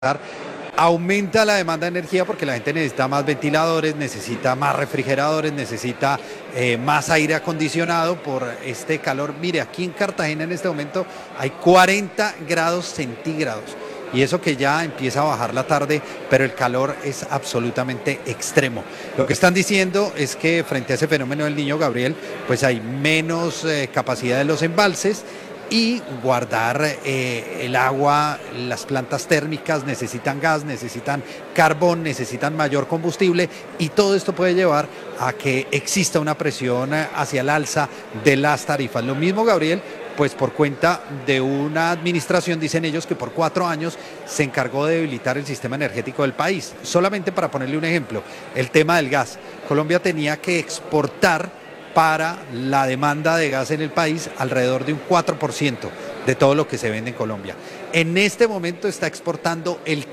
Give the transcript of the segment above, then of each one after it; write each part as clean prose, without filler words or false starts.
aumenta la demanda de energía porque la gente necesita más ventiladores, necesita más refrigeradores, necesita más aire acondicionado por este calor. Mire, aquí en Cartagena en este momento hay 40 grados centígrados y eso que ya empieza a bajar la tarde, pero el calor es absolutamente extremo. Lo que están diciendo es que frente a ese fenómeno del Niño, Gabriel, pues hay menos capacidad de los embalses y guardar el agua. Las plantas térmicas necesitan gas, necesitan carbón, necesitan mayor combustible y todo esto puede llevar a que exista una presión hacia el alza de las tarifas. Lo mismo, Gabriel, pues por cuenta de una administración, dicen ellos, que por 4 años se encargó de debilitar el sistema energético del país. Solamente para ponerle un ejemplo, el tema del gas. Colombia tenía que exportar para la demanda de gas en el país alrededor de un 4% de todo lo que se vende en Colombia. En este momento está exportando el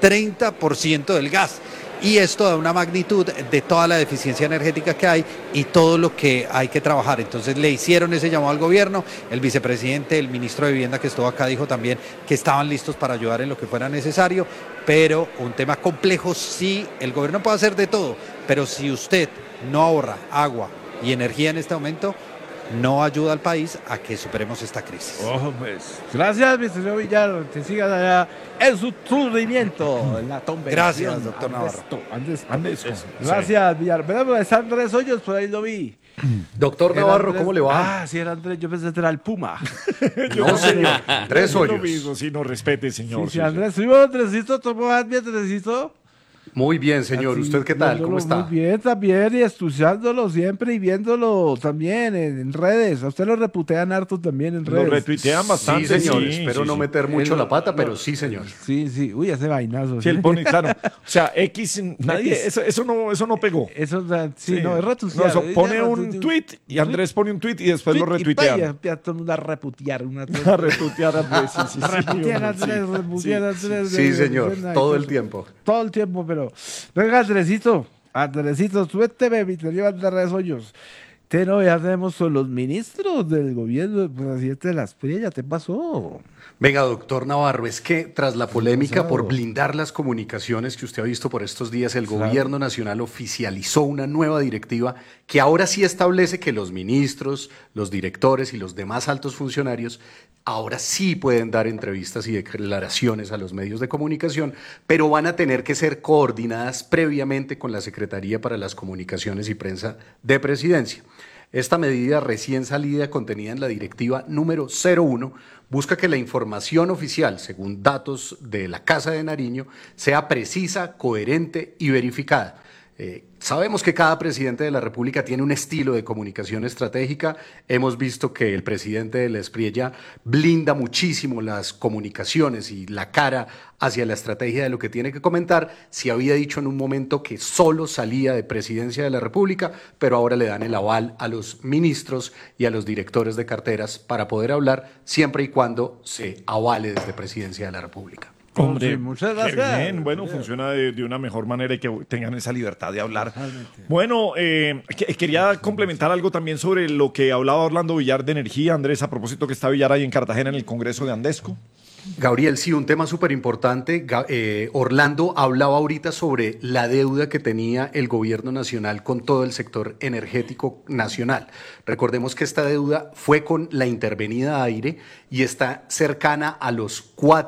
30% del gas y esto da una magnitud de toda la deficiencia energética que hay y todo lo que hay que trabajar. Entonces le hicieron ese llamado al gobierno, el vicepresidente, el ministro de Vivienda que estuvo acá dijo también que estaban listos para ayudar en lo que fuera necesario, pero un tema complejo. Sí, el gobierno puede hacer de todo, pero si usted no ahorra agua y energía en este momento, no ayuda al país a que superemos esta crisis. Ojo, pues. Gracias, mi señor Villar. Que sigan allá en su surdimiento en la tumba. Gracias, doctor Navarro. Andrés. Gracias, Villar. Veremos, está Andrés Hoyos, por ahí lo vi. Doctor Navarro, ¿cómo le va? Ah, sí, era Andrés. Yo pensé que era el Puma. No, señor. Andrés Hoyos. Lo mismo, si no respete, señor. Sí, Andrés. ¿Sí, Andresito? ¿Tomó bien, Andresito? Muy bien, señor. ¿Usted qué tal? ¿Cómo está? Muy bien, también, y estudiándolo siempre y viéndolo también en redes. A usted lo reputean harto también en redes. Lo retuitean bastante. Sí, señor. Espero no meter mucho la pata, pero sí, señor. Sí. Uy, ese vainazo. Sí, él pone, claro. O sea, X, nadie, eso no pegó. Eso, sí, no, es retuitear. No, eso pone un tweet y Andrés pone un tweet y después lo retuitean. Y todo el mundo a reputear. A retuitear a Andrés. Sí, reputear a Andrés, reputear a Andrés. Sí, señor. Todo el tiempo. Todo el tiempo, pero... Venga, Andresito, suélteme, mi señor Andrés Hoyos. ¿Qué novedad tenemos con los ministros del gobierno del presidente de las Espriella? ¿Qué pasó? Venga, doctor Navarro, es que tras la polémica por blindar las comunicaciones que usted ha visto por estos días, el gobierno nacional oficializó una nueva directiva que ahora sí establece que los ministros, los directores y los demás altos funcionarios ahora sí pueden dar entrevistas y declaraciones a los medios de comunicación, pero van a tener que ser coordinadas previamente con la Secretaría para las Comunicaciones y Prensa de Presidencia. Esta medida recién salida, contenida en la directiva número 01, busca que la información oficial, según datos de la Casa de Nariño, sea precisa, coherente y verificada. Sabemos que cada presidente de la República tiene un estilo de comunicación estratégica. Hemos visto que el presidente de la Espriella blinda muchísimo las comunicaciones y la cara hacia la estrategia de lo que tiene que comentar. Se había dicho en un momento que solo salía de Presidencia de la República, pero ahora le dan el aval a los ministros y a los directores de carteras para poder hablar siempre y cuando se avale desde Presidencia de la República. Hombre, muchas qué gracias. bien, bueno, funciona de una mejor manera y que tengan esa libertad de hablar. Bueno, quería complementar algo también sobre lo que hablaba Orlando Villar de energía, Andrés, a propósito que está Villar ahí en Cartagena en el Congreso de Andesco. Gabriel, sí, un tema súper importante. Orlando hablaba ahorita sobre la deuda que tenía el gobierno nacional con todo el sector energético nacional. Recordemos que esta deuda fue con la intervenida aire y está cercana a los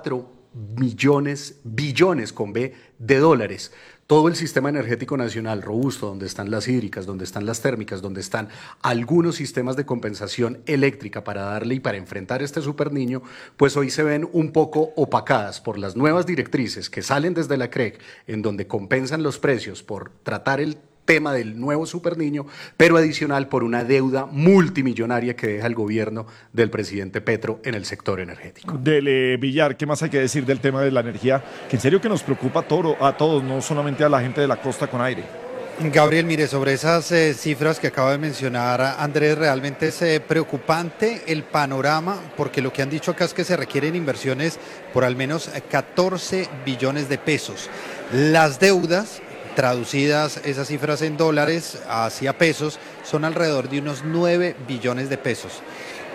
4 billones con B de dólares. Todo el sistema energético nacional robusto, donde están las hídricas, donde están las térmicas, donde están algunos sistemas de compensación eléctrica para darle y para enfrentar este superniño, pues hoy se ven un poco opacadas por las nuevas directrices que salen desde la CREC, en donde compensan los precios por tratar el tema del nuevo superniño, pero adicional por una deuda multimillonaria que deja el gobierno del presidente Petro en el sector energético. Del Villar, ¿qué más hay que decir del tema de la energía? Que en serio que nos preocupa a todos, no solamente a la gente de la costa con aire. Gabriel, mire, sobre esas cifras que acaba de mencionar Andrés, realmente es preocupante el panorama, porque lo que han dicho acá es que se requieren inversiones por al menos 14 billones de pesos. Las deudas, traducidas esas cifras en dólares hacia pesos, son alrededor de unos 9 billones de pesos.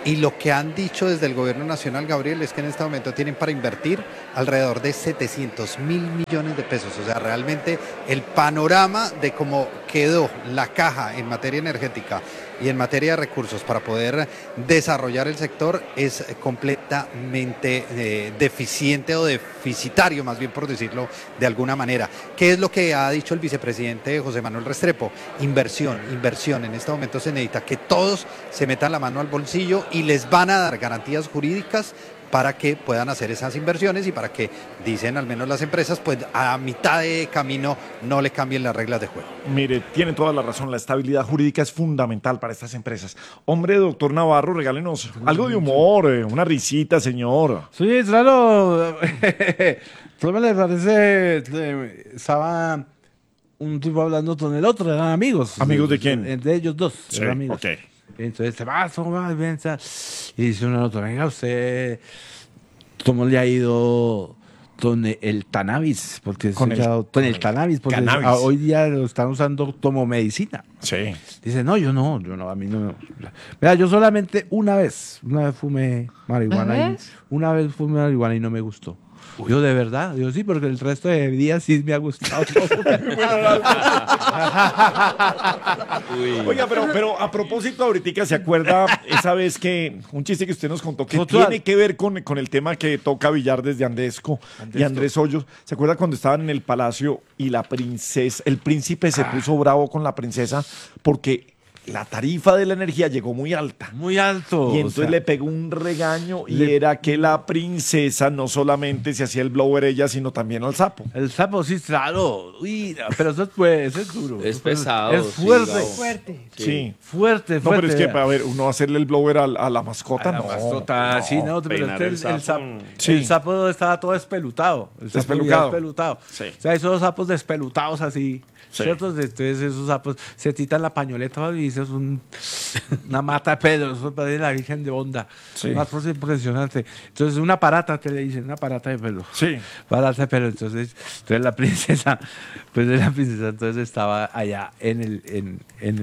Y lo que han dicho desde el gobierno nacional, Gabriel, es que en este momento tienen para invertir alrededor de 700.000 millones de pesos. O sea, realmente el panorama de cómo quedó la caja en materia energética y en materia de recursos para poder desarrollar el sector es completamente deficiente o deficitario, más bien por decirlo de alguna manera. ¿Qué es lo que ha dicho el vicepresidente José Manuel Restrepo? Inversión, inversión. En este momento se necesita que todos se metan la mano al bolsillo y les van a dar garantías jurídicas para que puedan hacer esas inversiones y para que, dicen al menos las empresas, pues a mitad de camino no le cambien las reglas de juego. Mire, tiene toda la razón, la estabilidad jurídica es fundamental para estas empresas. Hombre, doctor Navarro, regálenos algo de humor, una risita, señor. Sí, claro. ¿Cómo me le parece? Estaba un tipo hablando con el otro, eran amigos. ¿Amigos de quién? De ellos dos, Sí, eran amigos. ok. Entonces, y dice uno al otro, venga usted, ¿cómo le ha ido con el cannabis? Porque Con el cannabis, porque cannabis. hoy día lo están usando como medicina. Sí. Dice, no, yo no, a mí no. Mira, yo solamente una vez fumé marihuana. Una vez fumé marihuana y no me gustó. Yo de verdad, yo sí, porque el resto de días sí me ha gustado. Oiga, pero a propósito, ahorita se acuerda esa vez que un chiste que usted nos contó que Total. tiene que ver con el tema que toca Villar desde Andesco y Andrés Hoyos. ¿Se acuerda cuando estaban en el palacio y el príncipe se puso bravo con la princesa porque la tarifa de la energía llegó muy alta? Muy alto. Y entonces le pegó un regaño y era que la princesa no solamente se hacía el blower ella, sino también al sapo. El sapo, sí, claro. Uy, pero eso es duro. Es pesado. Es fuerte. sí, Gabo. Fuerte. Sí. Fuerte, No, pero es que, vea. a ver, uno hacerle el blower a la mascota, A la no. mascota, sí, no, pero peinar es que el el sapo. sapo, Sí. el sapo estaba todo espelutado. El sapo Despelucado. ya despelutado. Sí. O sea, esos sapos despelutados así. Sí. ¿Cierto? Entonces esos sapos se titan la pañoleta y dices una mata de pedo, eso parece la Virgen de Onda. Sí. Una cosa impresionante. Entonces una parata, te le dicen, una parata de pelo. Sí. Parata de pelo. Entonces la princesa, entonces estaba allá en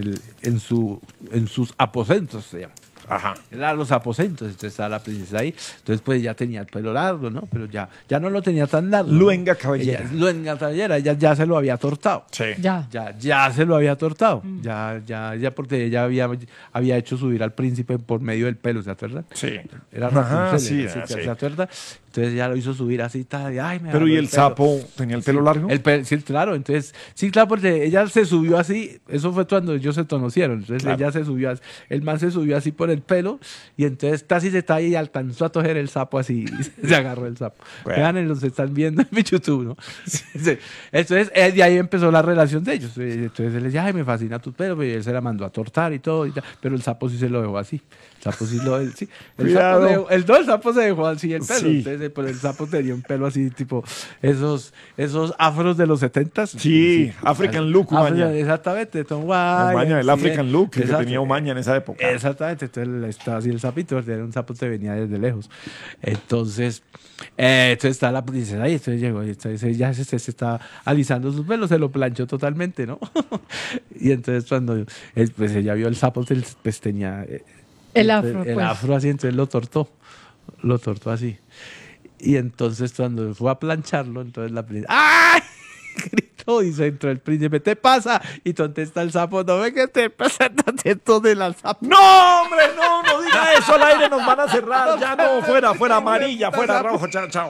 sus aposentos, se llama. Ajá. Eran los aposentos, entonces estaba la princesa ahí, entonces pues ya tenía el pelo largo, ¿no? Pero ya no lo tenía tan largo. ¿no? Luenga cabellera. Luenga cabellera, ella ya se lo había tortado. Sí. Ya. Ya se lo había tortado. Ya porque ella había hecho subir al príncipe por medio del pelo, ¿se acuerdan? Sí. Era Ajá, Rapunzel, sí, ¿se sí. acuerda? Entonces ya lo hizo subir así, tal, y, ay, me Pero agarró ¿y el pelo. sapo tenía el pelo largo? Sí, claro, entonces, sí, claro, porque ella se subió así, eso fue cuando ellos se conocieron, entonces Claro. ella se subió así, el man se subió así por el pelo, y entonces casi se está ahí y alcanzó a coger el sapo así, y se agarró el sapo. Bueno. Vean, los están viendo en mi YouTube, ¿no? Sí. Entonces, de ahí empezó la relación de ellos, entonces él decía, ay, me fascina tu pelo, y él se la mandó a tortar y todo, y tal, pero el sapo sí se lo dejó así. El sapo sí sí. Cuidado. El sapo se dejó así el pelo, Sí. entonces, pero el sapo tenía un pelo así, tipo, esos afros de los 70s. Sí, African look, Umaña. Exactamente. Umaña, el African look que exacto. tenía Umaña en esa época. Exactamente, entonces él estaba así el sapito, era un sapo que venía desde lejos. Entonces está la princesa ahí, entonces llegó, y entonces ella se está alisando sus pelos, se lo planchó totalmente, ¿no? Y entonces cuando pues ella vio el sapo, pues tenía El afro, el pues. afro así, entonces lo tortó así. Y entonces cuando fue a plancharlo, entonces la princesa, ¡ay! Gritó y se entró el príncipe, ¿te pasa? Y contesta el sapo, ¿no ve que te pasa tanto de la sapo? ¡No, hombre! No diga eso al aire, nos van a cerrar. Ya no, fuera amarilla, fuera rojo, chao.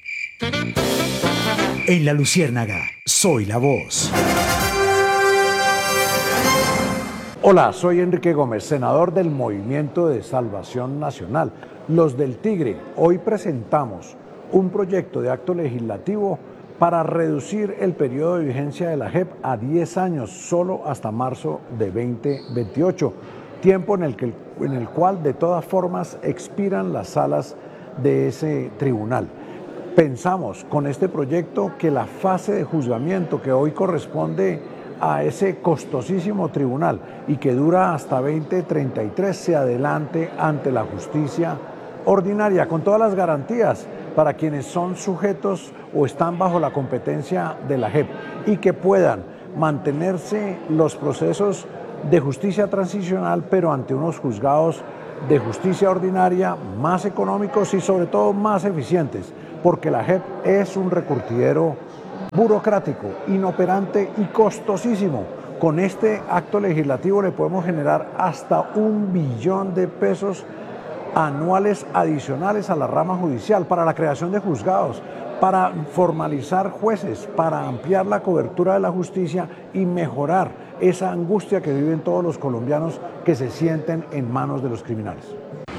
En La Luciérnaga, soy la voz. Hola, soy Enrique Gómez, senador del Movimiento de Salvación Nacional, los del Tigre. Hoy presentamos un proyecto de acto legislativo para reducir el periodo de vigencia de la JEP a 10 años, solo hasta marzo de 2028, tiempo en el cual de todas formas expiran las salas de ese tribunal. Pensamos con este proyecto que la fase de juzgamiento que hoy corresponde a ese costosísimo tribunal y que dura hasta 2033 se adelante ante la justicia ordinaria con todas las garantías para quienes son sujetos o están bajo la competencia de la JEP y que puedan mantenerse los procesos de justicia transicional pero ante unos juzgados de justicia ordinaria, más económicos y sobre todo más eficientes, porque la JEP es un recurtidero burocrático, inoperante y costosísimo. Con este acto legislativo le podemos generar hasta 1 billón de pesos anuales adicionales a la rama judicial para la creación de juzgados, para formalizar jueces, para ampliar la cobertura de la justicia y mejorar esa angustia que viven todos los colombianos que se sienten en manos de los criminales.